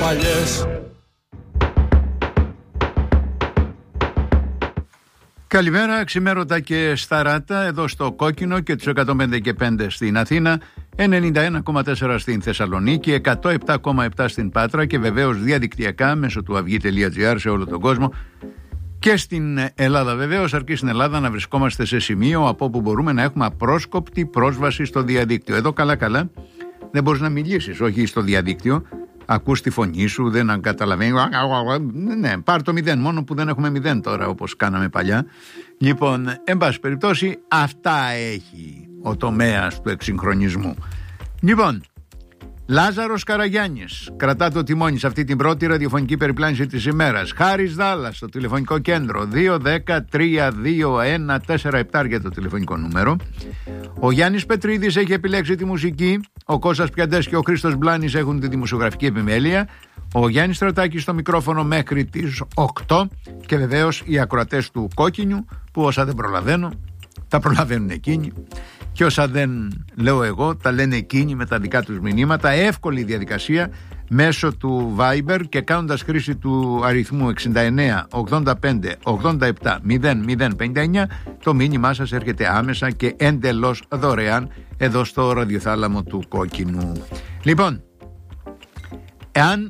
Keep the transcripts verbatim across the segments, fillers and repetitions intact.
παλιές. Καλημέρα, ξημέρωτα και σταράτα εδώ στο Κόκκινο και τους εκατόν πέντε και πέντε στην Αθήνα, ενενήντα ένα κόμμα τέσσερα στην Θεσσαλονίκη, εκατόν επτά κόμμα επτά στην Πάτρα και βεβαίως διαδικτυακά μέσω του αυγή τελεία τζι άρ σε όλο τον κόσμο και στην Ελλάδα. Βεβαίως, αρκεί στην Ελλάδα να βρισκόμαστε σε σημείο από όπου μπορούμε να έχουμε απρόσκοπτη πρόσβαση στο διαδίκτυο. Εδώ καλά-καλά δεν μπορείς να μιλήσεις, όχι στο διαδίκτυο. Ακούς τη φωνή σου, δεν καταλαβαίνει. Ναι, πάρ' το μηδέν, μόνο που δεν έχουμε μηδέν τώρα όπως κάναμε παλιά. Λοιπόν, εν πάση περιπτώσει, αυτά έχει ο τομέας του εξυγχρονισμού. Λοιπόν, Λάζαρος Καραγιάννης κρατά το τιμόνι σε αυτή την πρώτη ραδιοφωνική περιπλάνηση της ημέρας. Χάρης Δάλλας στο τηλεφωνικό κέντρο, δύο δέκα τρία δύο ένα τέσσερα επτά για το τηλεφωνικό νούμερο. Ο Γιάννης Πετρίδης έχει επιλέξει τη μουσική, ο Κώστας Πιαντές και ο Χρήστος Μπλάνης έχουν τη δημοσιογραφική επιμέλεια, ο Γιάννης Στρατάκης στο μικρόφωνο μέχρι τις οκτώ και βεβαίως οι ακροατές του Κόκκινου, που όσα δεν προλαβαίνω τα προλαβαίνουν εκείνοι και όσα δεν λέω εγώ τα λένε εκείνοι με τα δικά τους μηνύματα. Εύκολη διαδικασία μέσω του Viber και κάνοντας χρήση του αριθμού εξήντα εννέα ογδόντα πέντε ογδόντα επτά μηδέν μηδέν πενήντα εννέα, το μήνυμά σας έρχεται άμεσα και εντελώς δωρεάν εδώ στο ραδιοθάλαμο του Κόκκινου. Λοιπόν, εάν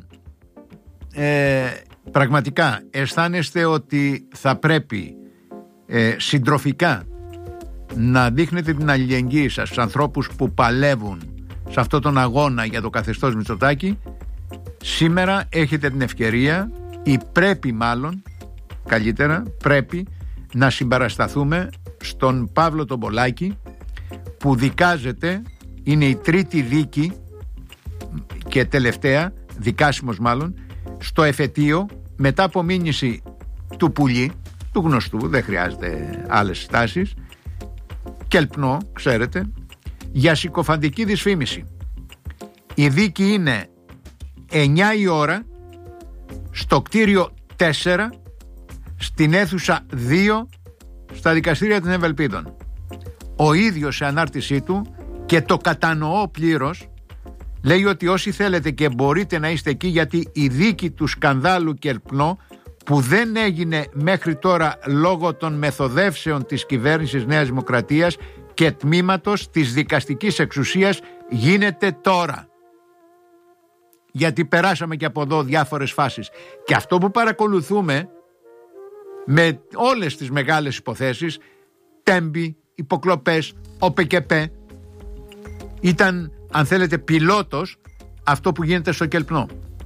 ε, πραγματικά αισθάνεστε ότι θα πρέπει ε, συντροφικά να δείχνετε την αλληλεγγύη σας στους ανθρώπους που παλεύουν σε αυτόν τον αγώνα για το καθεστώς Μητσοτάκη, σήμερα έχετε την ευκαιρία, ή πρέπει μάλλον, καλύτερα, πρέπει να συμπαρασταθούμε στον Παύλο τον Πολάκη, που δικάζεται, είναι η τρίτη δίκη και τελευταία, δικάσιμος μάλλον, στο εφετείο μετά από μήνυση του Πουλή, του γνωστού, δεν χρειάζεται άλλες στάσεις, Κελπνό, ξέρετε, για συκοφαντική δυσφήμιση. Η δίκη είναι εννιά η ώρα στο κτίριο τέσσερα στην αίθουσα δύο στα δικαστήρια των Ευελπίδων. Ο ίδιος σε ανάρτησή του, και το κατανοώ πλήρως, λέει ότι όσοι θέλετε και μπορείτε να είστε εκεί, γιατί η δίκη του σκανδάλου Κελπνό, που δεν έγινε μέχρι τώρα λόγω των μεθοδεύσεων της κυβέρνησης Νέας Δημοκρατίας και τμήματος της δικαστικής εξουσίας, γίνεται τώρα. Γιατί περάσαμε και από εδώ διάφορες φάσεις. Και αυτό που παρακολουθούμε με όλες τις μεγάλες υποθέσεις, τέμπη, υποκλοπές, ΟΠΕΚΕΠΕ, ήταν, αν θέλετε, πιλότος αυτό που γίνεται στο Κελπνό.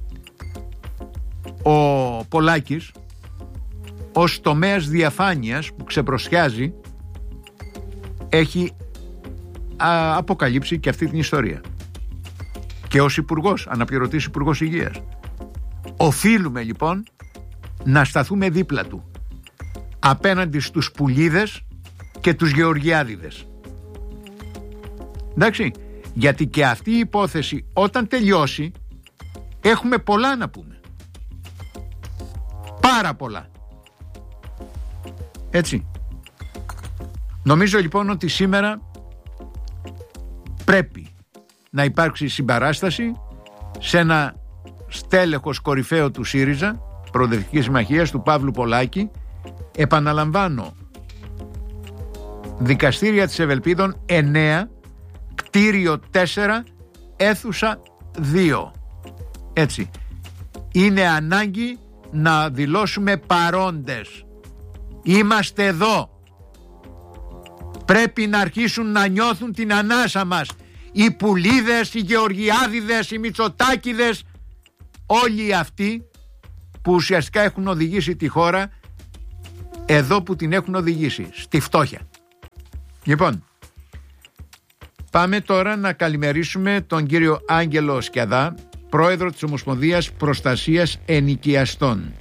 Ο Πολάκης, ως τομέας διαφάνειας που ξεπροσιάζει, έχει α, αποκαλύψει και αυτή την ιστορία. Και ως υπουργός, αναπληρωτής υπουργός υγείας. Οφείλουμε λοιπόν να σταθούμε δίπλα του απέναντι στους Πουλίδες και τους Γεωργιάδηδες. Εντάξει, γιατί και αυτή η υπόθεση όταν τελειώσει έχουμε πολλά να πούμε. Πάρα πολλά. Έτσι. Νομίζω λοιπόν ότι σήμερα πρέπει να υπάρξει συμπαράσταση σε ένα στέλεχος κορυφαίο του ΣΥΡΙΖΑ, Προοδευτικής Συμμαχίας, του Παύλου Πολάκη. Επαναλαμβάνω, δικαστήρια της Ευελπίδων εννέα, κτίριο τέσσερα, αίθουσα δύο. Έτσι. Είναι ανάγκη να δηλώσουμε παρόντες. Είμαστε εδώ. Πρέπει να αρχίσουν να νιώθουν την ανάσα μας. Οι Πουλίδες, οι Γεωργιάδηδες, οι Μητσοτάκηδες, όλοι αυτοί που ουσιαστικά έχουν οδηγήσει τη χώρα εδώ που την έχουν οδηγήσει, στη φτώχεια. Λοιπόν, πάμε τώρα να καλημερίσουμε τον κύριο Άγγελο Σκιαδά, πρόεδρο της Ομοσπονδίας Προστασίας Ενοικιαστών.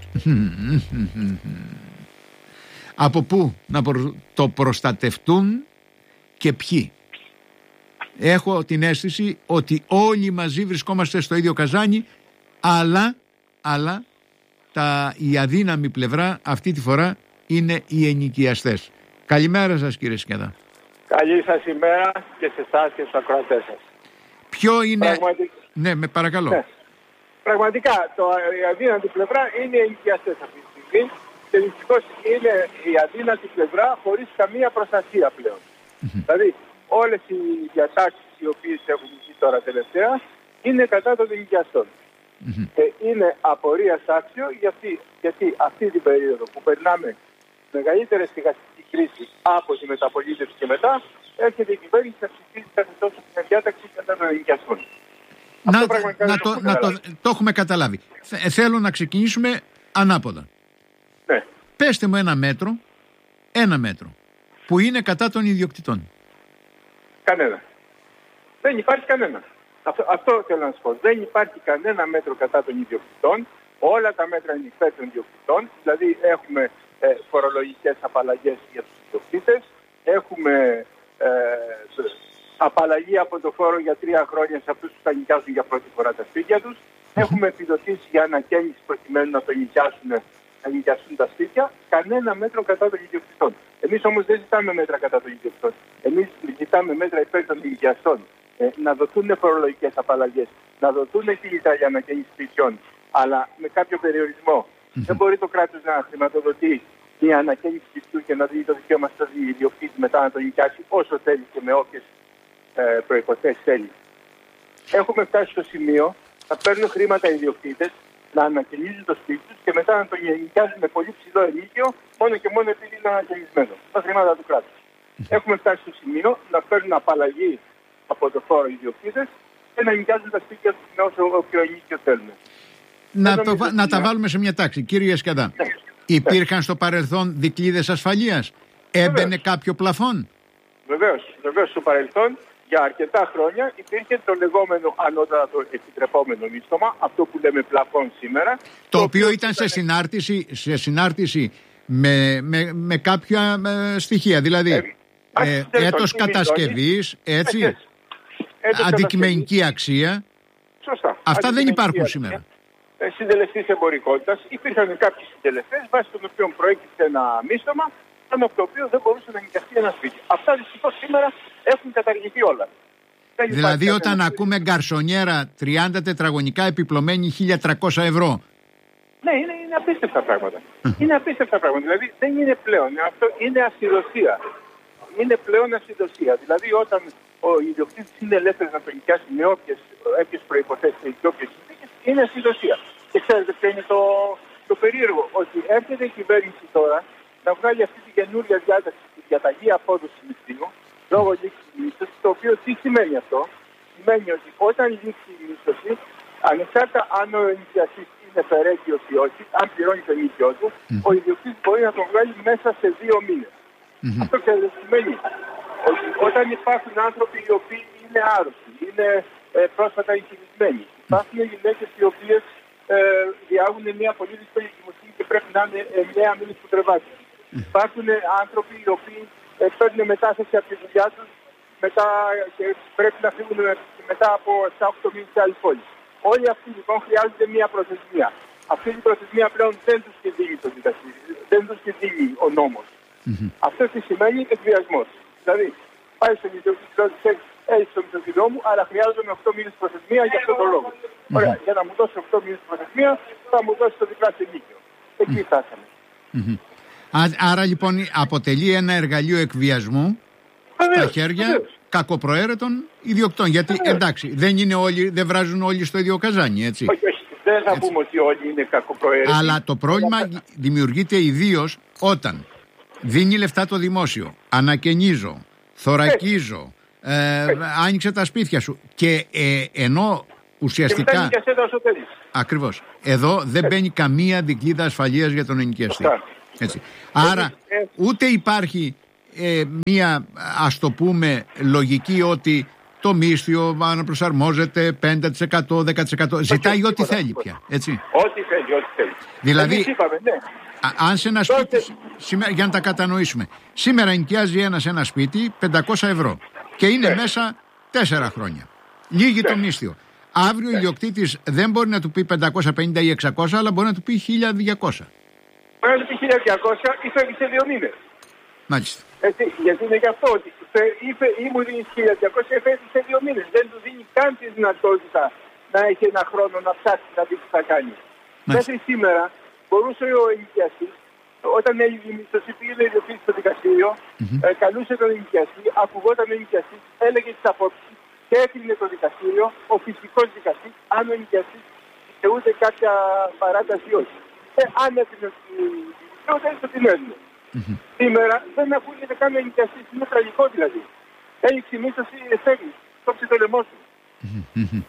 Από πού να το προστατευτούν και ποιοι? Έχω την αίσθηση ότι όλοι μαζί βρισκόμαστε στο ίδιο καζάνι, αλλά, αλλά τα, η αδύναμη πλευρά αυτή τη φορά είναι οι ενοικιαστές. Καλημέρα σας κύριε Σκιαδά. Καλή σας ημέρα και σε εσάς και στους ακροατές σας. Ποιο είναι... Πραγματικ... Ναι, με παρακαλώ. Ναι. πραγματικά το, η αδύνατη πλευρά είναι οι ενοικιαστές αυτή τη στιγμή και δυστυχώς είναι η αδύνατη πλευρά χωρίς καμία προστασία πλέον. Mm-hmm. Δηλαδή όλες οι διατάξεις οι οποίες έχουν βγει τώρα τελευταία είναι κατά των ενοικιαστών. Mm-hmm. Και είναι απορίας άξιο γιατί, γιατί αυτή την περίοδο που περνάμε μεγαλύτερη στοιχαστική κρίση από τη μεταπολίτευση και μετά, έρχεται η κυβέρνηση να ψηφίσει καθεστώς στην διάταξη κατά των ενοικιαστών. Να, να, το, το, να το, το έχουμε καταλάβει. Θε, θέλω να ξεκινήσουμε ανάποδα. Ναι. Πέστε μου ένα μέτρο, ένα μέτρο, που είναι κατά των ιδιοκτητών. Κανένα. Δεν υπάρχει κανένα. Αυτό, αυτό θέλω να σας πω. Δεν υπάρχει κανένα μέτρο κατά των ιδιοκτητών. Όλα τα μέτρα είναι υπέρ των ιδιοκτητών. Δηλαδή έχουμε ε, φορολογικές απαλλαγές για τους ιδιοκτήτες. Έχουμε ε, απαλλαγή από το φόρο για τρία χρόνια σε αυτούς που θα νοικιάσουν για πρώτη φορά τα σπίτια τους. Έχουμε επιδοτήσει για ανακαίνιση προκειμένου να το νοικιάσουν, να νοικιάσουν τα σπίτια. Κανένα μέτρο κατά των ιδιοκτητών. Εμείς όμως δεν ζητάμε μέτρα κατά των ιδιοκτητών. Εμείς ζητάμε μέτρα υπέρ των νοικιαστών. Ε, να δοθούν φορολογικές απαλλαγές, να δοθούν κίνητρα για ανακαίνιση σπιτιών, αλλά με κάποιο περιορισμό. Mm-hmm. Δεν μπορεί το κράτος να χρηματοδοτεί μια ανακαίνιση σπιτιού και να δίνει το δικαίωμα στον ιδιοκτήτη μετά να το νοικιάσει όσο θέλει και με όποιες ε, προϋποθέσεις θέλει. Έχουμε φτάσει στο σημείο να παίρνουν χρήματα οι ιδιοκτήτες, να ανακαινίζουν το σπίτι τους και μετά να το νοικιάζουν με πολύ ψηλό ενίκιο, μόνο και μόνο επειδή είναι ανακαινισμένο. Τα χρήματα του κράτους. Mm-hmm. Έχουμε φτάσει στο σημείο να παίρνουν απαλλαγή από το φόρο οι ιδιοκτήτες και να νοικιάζουν τα σπίτια τους με όσο όποιο ενίκιο θέλουν. Να, το, να τα βάλουμε σε μια τάξη. Κύριε Σκαντά, ναι. Υπήρχαν ναι. στο παρελθόν δικλείδες ασφαλείας? Έμπαινε βεβαίως κάποιο πλαφόν? Βεβαίως. Βεβαίως στο παρελθόν για αρκετά χρόνια υπήρχε το λεγόμενο ανώτατο επιτρεπόμενο μίστομα, αυτό που λέμε πλαφόν σήμερα. Το, το οποίο, οποίο ήταν, ήταν... Σε, συνάρτηση, σε συνάρτηση με, με, με κάποια με στοιχεία. Δηλαδή ε, ε, έτος κατασκευής, έτσι, αντικειμενική αξία. Σωστά. Αυτά δεν υπάρχουν σήμερα. Συντελεστής εμπορικότητας. Υπήρχαν κάποιοι συντελεστές βάσει των οποίων προέκυψε ένα μίστομα, πάνω από το οποίο δεν μπορούσε να νοικιαστεί ένα σπίτι. Αυτά δυστυχώς σήμερα έχουν καταργηθεί όλα. Δηλαδή όταν ένα... ακούμε γκαρσονιέρα τριάντα τετραγωνικά επιπλωμένη χίλια τριακόσια ευρώ. Ναι, είναι, είναι απίστευτα πράγματα. είναι απίστευτα πράγματα. Δηλαδή δεν είναι πλέον. Αυτό είναι ασυδοσία. Είναι πλέον ασυδοσία. Δηλαδή όταν ο ιδιοκτήτης είναι ελεύθερος να το νοικιάσει με όποιες προϋποθέσεις και όποιες συνθήκες, είναι ασυδοσία. Και ξέρετε ποιο είναι το, το περίεργο? Ότι έρχεται η κυβέρνηση τώρα να βγάλει αυτή τη καινούργια διάταξη, τη διαταγή απόδοση μισθού, λόγω λήξης μίσθωσης, το οποίο τι σημαίνει αυτό? Σημαίνει ότι όταν λήξει η μίσθωση, ανεξάρτητα αν ο ενοικιαστής είναι φερέγγιος ή όχι, αν πληρώνει το ενοικιό του, mm. ο ιδιοκτήτης μπορεί να το βγάλει μέσα σε δύο μήνες. Mm-hmm. Αυτό ξέρετε τι σημαίνει? Ότι όταν υπάρχουν άνθρωποι οι οποίοι είναι άρρωστοι, είναι ε, πρόσφατα εγκυμισμένοι, υπάρχουν γυναίκες οι οποίες ε, διάγουν μια πολύ δύσκολη εγκυμοσύνη και πρέπει να είναι εννέα μήνες που τρεβάζει. Mm. Υπάρχουν άνθρωποι οι οποίοι ε, παίρνουν μετάσταση από τη δουλειά τους μετά και πρέπει να φύγουν μετά από επτά οκτώ μήνες σε άλλη πόλη. Όλοι αυτοί λοιπόν χρειάζονται μια προθεσμία. Αυτή η προθεσμία πλέον δεν τους τη δίνει το δικαστήριο, δεν τους τη δίνει ο νόμος. Mm-hmm. Αυτό τι σημαίνει? Εκβιασμός. Δηλαδή, πάει στον ιδιοκτήτη και έχει το μισθωτηρό μου, αλλά χρειάζομαι οκτώ μήνες προθεσμία για αυτόν τον λόγο. Mm-hmm. Ωραία, για να μου δώσει οκτώ μήνες προθεσμία, θα μου δώσει το διπλάσιο ενίκιο. Εκεί mm-hmm. φτάσαμε. Mm-hmm. Άρα λοιπόν αποτελεί ένα εργαλείο εκβιασμού στα χέρια βεβαίως. κακοπροαίρετων ιδιοκτών. Γιατί βεβαίως. εντάξει, δεν, είναι όλοι, δεν βράζουν όλοι στο ίδιο καζάνι, έτσι. Όχι, όχι. Δεν θα πούμε ότι όλοι είναι κακοπροαίρετοι. Αλλά το πρόβλημα δημιουργείται ιδίως όταν δίνει λεφτά το δημόσιο, ανακαινίζω, θωρακίζω, ε, άνοιξε τα σπίτια σου και ε, ενώ ουσιαστικά... Και μετά όσο θέλεις. Ακριβώς. Εδώ δεν μπαίνει καμία δικλείδα ασφαλείας για τον ενοικιαστή. Έτσι. Άρα ούτε υπάρχει ε, μία, ας το πούμε, λογική ότι το μίσθιο αναπροσαρμόζεται πέντε τοις εκατό, δέκα τοις εκατό. Ζητάει ό,τι θέλει πια. Έτσι. Ό,τι θέλει, ό,τι θέλει. Δηλαδή, είπαμε, ναι. αν σε ένα σπίτι, σήμερα, για να τα κατανοήσουμε, σήμερα ενοικιάζει ένας ένα σπίτι πεντακόσια ευρώ και είναι ναι. μέσα τέσσερα χρόνια. Λύγει ναι. το μίσθιο. Αύριο ο ναι. ιδιοκτήτης δεν μπορεί να του πει πεντακόσια πενήντα ή εξακόσια, αλλά μπορεί να του πει χίλια διακόσια. Μπορεί να του πει χίλια διακόσια ή φεύγει σε δύο μήνες. Μάλιστα. Έτσι, γιατί είναι γι' αυτό ότι είπε ή μου δίνει χίλια διακόσια ή φεύγει σε δύο μήνες. Δεν του δίνει καν τη δυνατότητα να έχει ένα χρόνο να ψάξει να δει τι θα κάνει. Μάλιστα. Μέχρι σήμερα μπορούσε ο ενοικιαστής, όταν έγινε η μισθωσή, πήγαινε ιδιοκτήτης στο δικαστήριο, Mm-hmm. ε, καλούσε τον ενοικιαστή, ακουγόταν ο ενοικιαστής, έλεγε τις απόψεις και έκλεινε το δικαστήριο, ο φυσικός δικαστής, αν ο ενοικιαστής δικαιούται κάποια παράταση ή όχι. Ε, αν έκλεινε τη δικαιούται, την έδινε. Mm-hmm. Σήμερα δεν ακούγεται καν ο ενοικιαστής, είναι τραγικό δηλαδή. Έληξε η μίσθωση, εφεύγει, κόψε το λαιμό σου. Mm-hmm.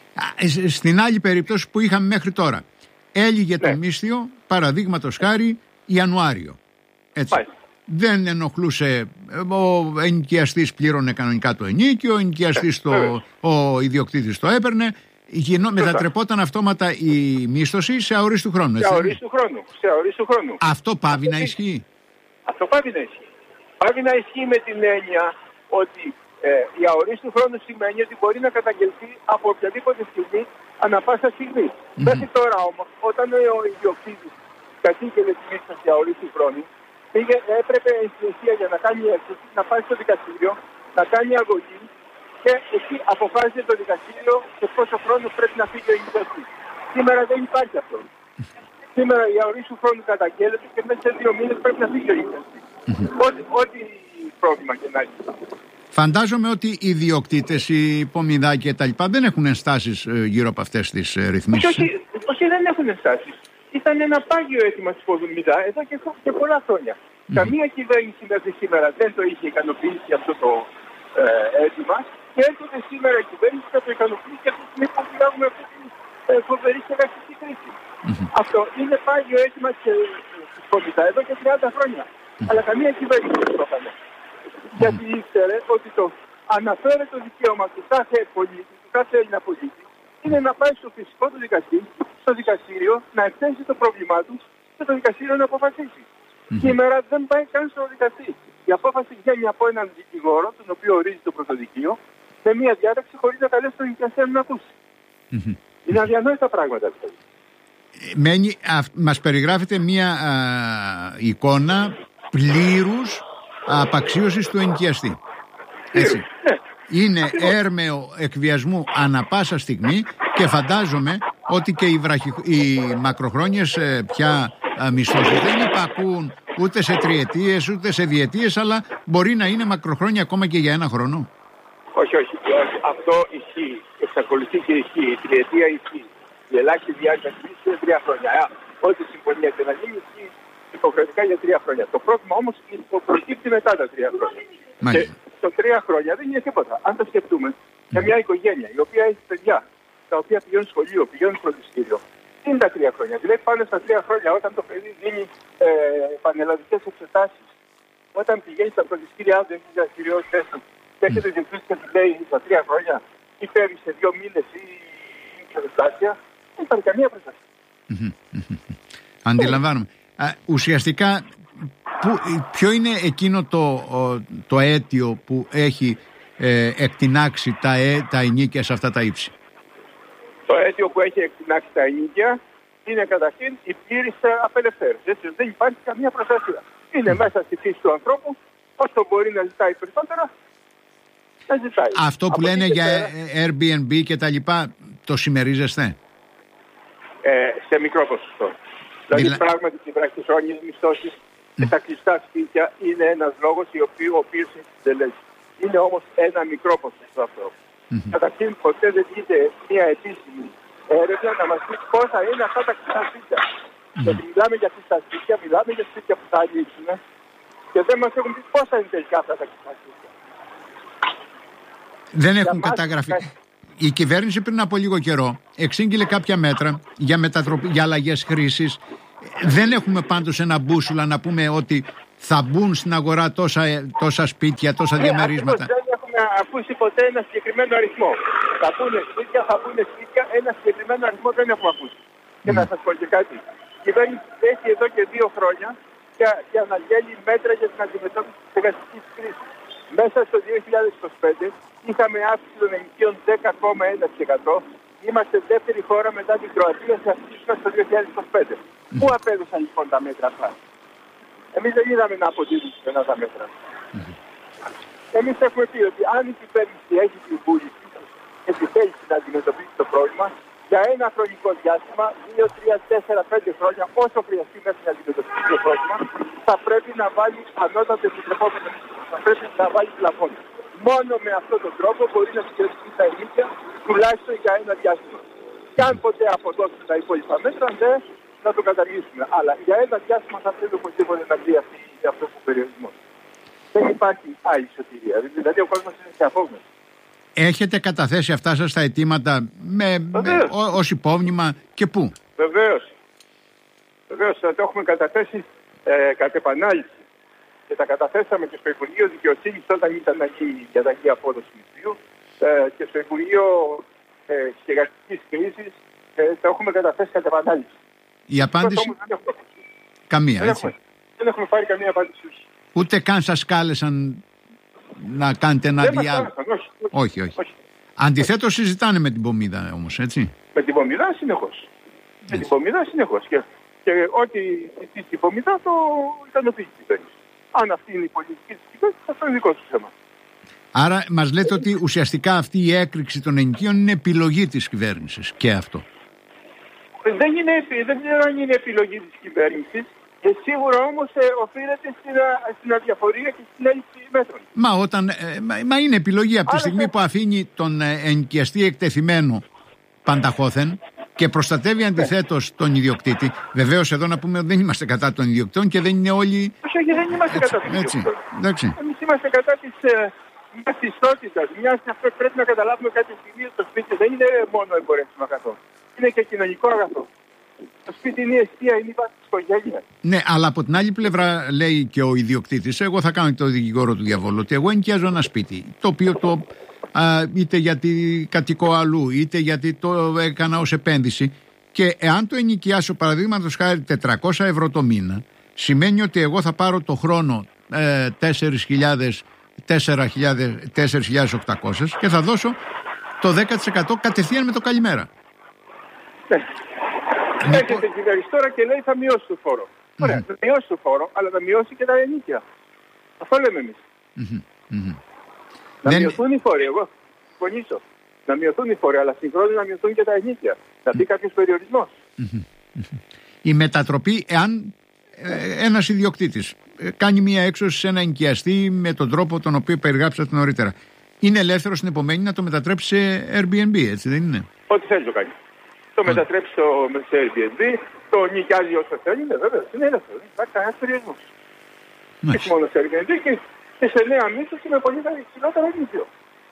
Στην άλλη περίπτωση που είχαμε μέχρι τώρα, έλυγε Ναι. το μίσθιο, παραδείγματος χάρη, Ιανουάριο. Έτσι. Πάει. Δεν ενοχλούσε, ο ενοικιαστής πλήρωνε κανονικά το ενοίκιο, ο ενοικιαστής Ε, το, βέβαια. ο ιδιοκτήτης το έπαιρνε, γινό, μετατρεπόταν αυτόματα η μίσθωση σε αορίστου χρόνου. Σε έτσι. αορίστου χρόνου. Σε αορίστου χρόνου. Αυτό πάβει να ισχύει. Αυτό πάβει να ισχύει. Πάβει να ισχύει με την έννοια ότι ε, η αορίστου χρόνου σημαίνει ότι μπορεί να καταγγελθεί από οποιαδήποτε στιγμή, ανα πάσα στιγμή. Mm-hmm. Μέχρι τώρα όμως, όταν ο ιδιοκτήτης κατήγγελε τη μίσθωση αορίστου χρόνου, πήγε, έπρεπε στην ουσία για να κάνει έκθεση να πάει στο δικαστήριο, να κάνει αγωγή και εκεί αποφάσισε το δικαστήριο σε πόσο χρόνο πρέπει να φύγει ο ενοικιαστής. Σήμερα δεν υπάρχει αυτό. Σήμερα η αορίστου χρόνου καταγγέλλεται και μέσα σε δύο μήνες πρέπει να φύγει ο ενοικιαστής. Ό,τι, ό,τι πρόβλημα και να έχει. Φαντάζομαι ότι οι ιδιοκτήτες, οι υπομειδάκια και τα λοιπά δεν έχουν ενστάσεις ε, γύρω από αυτές τις ε, ρυθμίσεις. Όχι, όχι, δεν έχουν ενστάσεις. Ήταν ένα πάγιο αίτημα της Ποδομηδά εδώ και, και πολλά χρόνια. Mm. Καμία κυβέρνηση μέχρι σήμερα δεν το είχε ικανοποιήσει αυτό το ε, αίτημα και έρχεται σήμερα η κυβέρνηση να το ικανοποιήσει και αυτή τη στιγμή που μιλάμε αυτή την ε, φοβερή στεγαστική κρίση. Mm-hmm. Αυτό είναι πάγιο αίτημα της Ποδομηδά εδώ και τριάντα χρόνια. Mm. Αλλά καμία κυβέρνηση δεν το έκανε. Mm. Γιατί ήξερε ότι το αναφέρεται το δικαίωμα του κάθε πολίτη, του κάθε Έλληνα πολίτη, είναι να πάει στο φυσικό του δικαστή, στο δικαστήριο, να εκθέσει το πρόβλημά του και το δικαστήριο να αποφασίσει. Mm-hmm. Σήμερα δεν πάει καν στο δικαστή. Η απόφαση βγαίνει από έναν δικηγόρο, τον οποίο ορίζει το πρωτοδικείο, με μια διάταξη χωρίς να καλέσει τον δικαστή να ακούσει. Mm-hmm. Είναι αδιανόητα πράγματα αυτά. Μένει, α, μας περιγράφεται μια α, εικόνα πλήρους απαξίωσης του ενοικιαστή. Έτσι. Ναι. Είναι έρμεο εκβιασμού ανα πάσα στιγμή και φαντάζομαι ότι και οι, βραχυ... οι μακροχρόνιες ε, πια μισθώσεις δεν υπακούν ούτε σε τριετίες ούτε σε διετίες, αλλά μπορεί να είναι μακροχρόνια ακόμα και για ένα χρόνο. Όχι, όχι. Αυτό ισχύει. Εξακολουθεί και ισχύει. Η τριετία ισχύει. Η ελάχιστη διάρκεια της είναι τρία χρόνια. Ό,τι συμφωνία και να γίνει ισχύει υποχρεωτικά για τρία χρόνια. Το πρόβλημα όμως προκύπτει μετά τα τρία χρόνια. Και στο τρία χρόνια δεν είναι τίποτα. Αν το σκεφτούμε, για μια οικογένεια η οποία έχει παιδιά, τα οποία πηγαίνουν σχολείο, πηγαίνουν φροντιστήριο, τι είναι τα τρία χρόνια. Δηλαδή πάνε στα τρία χρόνια όταν το παιδί δίνει ε, πανελλαδικές εξετάσεις, όταν πηγαίνει στα φροντιστήρια, δεν έχει δραστηριότητες του, και έχετε διευθύνσει και του λέει στα τρία χρόνια, ή φέρει σε δύο μήνες ή εξετάσια, δεν υπάρχει καμία προστασία. Αντιλαμβάνομαι. Α, ουσιαστικά, που, ποιο είναι εκείνο το, το αίτιο που έχει ε, εκτινάξει τα, ε, τα ενοίκια σε αυτά τα ύψη? Το αίτιο που έχει εκτινάξει τα ενοίκια είναι καταρχήν η πλήρης απελευθέρωση. Έτσι, δεν υπάρχει καμία προστασία. Είναι μέσα στη φύση του ανθρώπου, όσο μπορεί να ζητάει περισσότερα, να ζητάει. Αυτό που Από λένε για πέρα, Airbnb και τα λοιπά, το συμμερίζεστε? Ε, σε μικρό ποσοστό. Δηλαδή Μιλά... πράγματι οι βραχυχρόνιες μισθώσεις και τα κλειστά σπίτια είναι ένας λόγος ο οποίος έχει συντελέσει. Είναι όμως ένα μικρό ποσοστό αυτό. Mm-hmm. Καταρχήν ποτέ δεν γίνεται μια επίσημη έρευνα να μας πει πόσα είναι αυτά τα κλειστά σπίτια. Mm-hmm. Γιατί μιλάμε για κλειστά σπίτια, μιλάμε για σπίτια που θα ανοίξουν και δεν μας έχουν πει πόσα είναι τελικά αυτά τα κλειστά σπίτια. Δεν έχουν για καταγραφεί. Μας... Η κυβέρνηση πριν από λίγο καιρό εξήγηλε κάποια μέτρα για, μετατροπ... για αλλαγές χρήσης. Δεν έχουμε πάντως ένα μπούσουλα να πούμε ότι θα μπουν στην αγορά τόσα, τόσα σπίτια, τόσα ναι, διαμερίσματα. Δεν έχουμε ακούσει ποτέ ένα συγκεκριμένο αριθμό. Θα μπουν σπίτια, θα μπουν σπίτια, ένα συγκεκριμένο αριθμό δεν έχουμε ακούσει. Mm. Και να σας πω και κάτι. Η κυβέρνηση έχει εδώ και δύο χρόνια για, για να βγάλει μέτρα για την αντιμετώπιση της εργασικής κρίσης. Μέσα στο δύο χιλιάδες είκοσι πέντε είχαμε αύξηση των ενοικίων δέκα κόμμα ένα τοις εκατό. Είμαστε δεύτερη χώρα μετά την Κροατία σε αυξήσεις στο δύο χιλιάδες είκοσι πέντε. Mm. Πού απέδωσαν λοιπόν τα μέτρα αυτά? Εμείς δεν είδαμε να αποδίδουν αυτά τα μέτρα. Mm. Εμείς έχουμε πει ότι αν η κυβέρνηση έχει την βούληση και τη θέληση να αντιμετωπίσει το πρόβλημα για ένα χρονικό διάστημα, δύο, τρία, τέσσερα, πέντε χρόνια, όσο χρειαστεί μέχρι να αντιμετωπίσει το πρόβλημα, θα πρέπει να βάλει ανώτατο επιτρεπόμενο μίσθο. Θα πρέπει να βάλει πλαφόν. Μόνο με αυτόν τον τρόπο μπορεί να συγκρατήσει τα ενίκια τουλάχιστον για ένα διάστημα. Και αν ποτέ αποδώσουν τα υπόλοιπα μέτρα, ναι, να το καταργήσουμε. Αλλά για ένα διάστημα θα πρέπει οπωσδήποτε να μπει αυτό ο περιορισμό. Δεν υπάρχει άλλη σωτηρία. Δηλαδή ο κόσμος είναι σε απόγνωση. Έχετε καταθέσει αυτά σας τα αιτήματα με, με, ως υπόμνημα και πού? Βεβαίως. Βεβαίως, το έχουμε καταθέσει ε, κατ' επανάληψη. Και τα καταθέσαμε και στο Υπουργείο Δικαιοσύνης όταν ήταν να γίνει η διαταγή απόδοση μισθού ε, και στο Υπουργείο ε, Χειρατικής Κρίσης ε, τα έχουμε καταθέσει κατ' επανάληψη. Η απάντηση? Όμως, δεν έχουμε. Καμία, δεν έτσι. Έχουμε, δεν έχουμε πάρει καμία απάντηση. Ούτε καν σας κάλεσαν να κάνετε ένα διάλογο? Όχι, όχι, όχι. όχι. Αντιθέτως συζητάνε με την Πομίδα όμως, έτσι. Με την Πομίδα συνεχώς. Με την Πομίδα συνεχώς. Και, και ό,τι ζητήσει η Πομίδα το ικανοποιεί η κυβέρνηση. Αν αυτή είναι η πολιτική της κυβέρνησης, αυτό είναι δικό του θέμα. Άρα μας λέτε ότι ουσιαστικά αυτή η έκρηξη των ενοικίων είναι επιλογή της κυβέρνησης και αυτό? Δεν, είναι, δεν ξέρω αν είναι επιλογή της κυβέρνησης. Και σίγουρα όμως ε, οφείλεται στην, στην αδιαφορία και στην έλλειψη μέτρων. Μα, όταν, ε, μα, μα είναι επιλογή από τη Άρα, στιγμή που αφήνει τον ε, ενοικιαστή εκτεθειμένο πανταχώθεν και προστατεύει αντιθέτως τον ιδιοκτήτη. Βεβαίως εδώ να πούμε ότι δεν είμαστε κατά των ιδιοκτήτων και δεν είναι όλοι... Όχι, δεν είμαστε έτσι, κατά των ιδιοκτήτων. Εμείς είμαστε κατά της ε, μιας ιστότητας. Μιας, πρέπει να καταλάβουμε κάποια στιγμή ότι το σπίτι δεν είναι μόνο εμπορεύσιμο αγαθό. Είναι και κοινωνικό αγαθό. Το σπίτι είναι η αιστεία, είναι η βάση της οικογένειας. Ναι, αλλά από την άλλη πλευρά λέει και ο ιδιοκτήτης, εγώ θα κάνω και το δικηγόρο του διαβόλου, ότι εγώ ενοικιάζω ένα σπίτι, το οποίο το, α, είτε γιατί κατοικώ αλλού, είτε γιατί το έκανα ως επένδυση, και εάν το ενοικιάσω παραδείγματος χάρη τετρακόσια ευρώ το μήνα, σημαίνει ότι εγώ θα πάρω το χρόνο ε, τέσσερις χιλιάδες οκτακόσια και θα δώσω το δέκα τοις εκατό κατευθείαν με το καλημέρα. Ναι. Έρχεται η κυβέρνηση τώρα και λέει θα μειώσει το φόρο. Mm-hmm. Ωραία, θα μειώσει το φόρο, αλλά θα μειώσει και τα ενίκια. Αυτό λέμε εμείς. Mm-hmm. Mm-hmm. Να Δεν... μειωθούν οι φόροι, εγώ συμφωνήσω. Να μειωθούν οι φόροι, αλλά συγχρόνως να μειωθούν και τα ενίκια. Να μπει κάποιος περιορισμός. Mm-hmm. Η μετατροπή, εάν ε, ένας ιδιοκτήτης ε, κάνει μία έξωση σε ένα ενοικιαστή με τον τρόπο τον οποίο περιγράψατε νωρίτερα, είναι ελεύθερος στην επομένη να το μετατρέψει σε Airbnb, έτσι δεν είναι? Ό,τι θέλει το κάνει. Το μετατρέψει στο, σε Airbnb, το νοικιάζει όσο θέλει, ναι, βέβαια, είναι ελεύθερο. Δεν υπάρχει κανένας περιορισμός. Όχι μόνο σε Airbnb και, και σε νέα μίσθωση με πολύ υψηλότερα ενίκιο.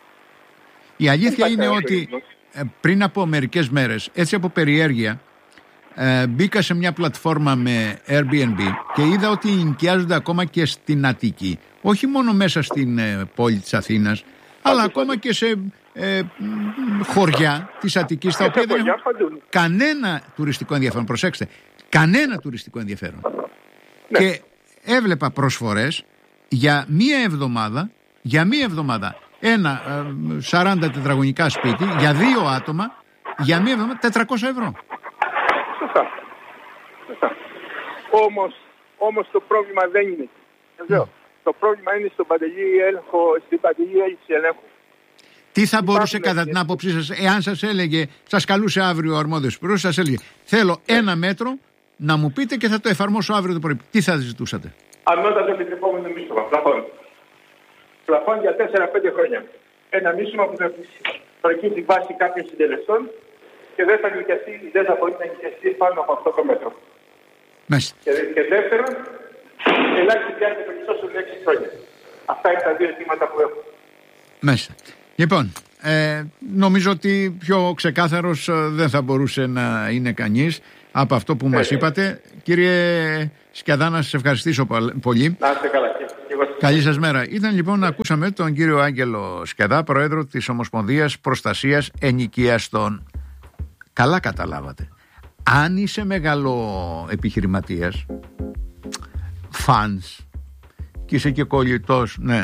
Η αλήθεια είναι ότι ε, πριν από μερικές μέρες, έτσι από περιέργεια, ε, μπήκα σε μια πλατφόρμα με Airbnb και είδα ότι νοικιάζονται ακόμα και στην Αττική. Όχι μόνο μέσα στην ε, πόλη της Αθήνας, αλλά ακόμα και σε ε, χωριά της Αττικής, τα οποία δεν έχουν κανένα τουριστικό ενδιαφέρον. Προσέξτε, κανένα τουριστικό ενδιαφέρον. Ναι. Και έβλεπα προσφορές για μία εβδομάδα, για μία εβδομάδα, ένα ε, σαράντα τετραγωνικά σπίτι για δύο άτομα, για μία εβδομάδα τετρακόσια ευρώ. Σωστά. Σωστά. Όμως, όμως το πρόβλημα δεν είναι εκεί. Mm. Το πρόβλημα είναι στον παντελή έλεγχο, στην παντελή έλλειψη ελέγχου. Τι θα μπορούσε κατά την άποψή σας, εάν σας έλεγε, σας καλούσε αύριο ο αρμόδιος υπουργός, σας έλεγε θέλω ένα μέτρο να μου πείτε και θα το εφαρμόσω αύριο το πρωί. Τι θα ζητούσατε? Ανώτατο επιτρεπόμενο μίσθωμα, πλαφόν. Πλαφόν για τέσσερα πέντε χρόνια. Ένα μίσθωμα που θα προκύψει βάση κάποιων συντελεστών και δεν θα νοικιαστεί, δεν θα μπορεί να νοικιαστεί πάνω από αυτό το μέτρο. Μέσα. Και, και δεύτερον, ελάχιστη διάρκεια των μισθώσεων έξι χρόνια. Αυτά είναι τα δύο αιτήματα που έχω. Μέσα. Λοιπόν, ε, νομίζω ότι πιο ξεκάθαρος ε, δεν θα μπορούσε να είναι κανείς από αυτό που ε, μας είπατε. Κύριε Σκιαδά, να σας ευχαριστήσω πολύ. Να είστε καλά. Και εγώ... Καλή σας μέρα. Ήταν λοιπόν να ακούσαμε τον κύριο Άγγελο Σκιαδά, Πρόεδρο της Ομοσπονδίας Προστασίας Ενοικιαστών. Καλά καταλάβατε. Αν είσαι μεγάλο επιχειρηματίας, φανς, και είσαι και κολλητός, ναι,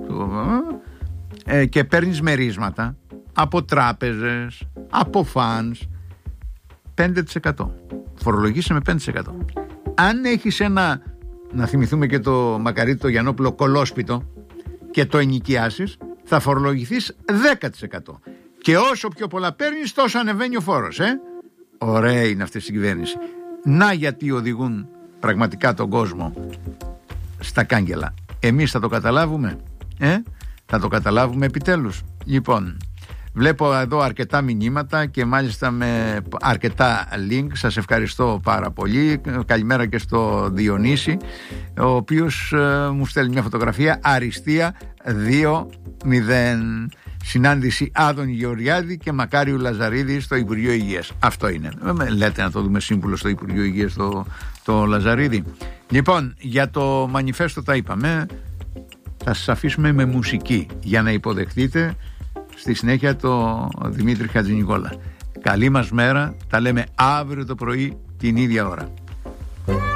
ε, και παίρνεις μερίσματα από τράπεζες, από φανς, πέντε τοις εκατό. Φορολογείσαι με πέντε τοις εκατό. Αν έχεις ένα, να θυμηθούμε και το Μακαρίτη το Γιαννόπουλο, κολόσπιτο και το ενοικιάσεις, θα φορολογηθείς δέκα τοις εκατό. Και όσο πιο πολλά παίρνεις, τόσο ανεβαίνει ο φόρος, ε. Ωραία είναι αυτή η κυβέρνηση. Να γιατί οδηγούν πραγματικά τον κόσμο στα κάγκελα. Εμείς θα το καταλάβουμε, ε? Θα το καταλάβουμε επιτέλους. Λοιπόν, βλέπω εδώ αρκετά μηνύματα και μάλιστα με αρκετά link. Σας ευχαριστώ πάρα πολύ. Καλημέρα και στο Διονύση, ο οποίος ε, μου στέλνει μια φωτογραφία. Αριστεία δύο μηδέν. Συνάντηση Άδων Γεωργιάδη και Μακάριου Λαζαρίδη στο Υπουργείο Υγείας. Αυτό είναι. Με λέτε να το δούμε σύμβουλο στο Υπουργείο Υγείας το, το Λαζαρίδη. Λοιπόν, για το μανιφέστο τα είπαμε. Θα σας αφήσουμε με μουσική για να υποδεχτείτε στη συνέχεια το Δημήτρη Χατζηνικόλα. Καλή μας μέρα. Τα λέμε αύριο το πρωί την ίδια ώρα.